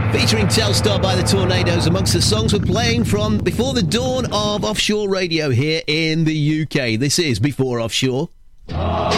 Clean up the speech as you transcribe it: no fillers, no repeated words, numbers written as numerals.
Featuring Telstar by the Tornadoes amongst the songs we're playing from before the dawn of offshore radio here in the UK. This is Before Offshore.